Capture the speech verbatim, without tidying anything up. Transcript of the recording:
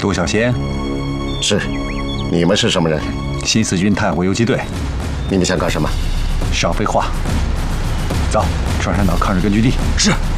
杜小贤， 是。你们是什么人？ 新四军太湖游击队。 你们想干什么？ 少废话。走，穿山岛抗日根据地。 是。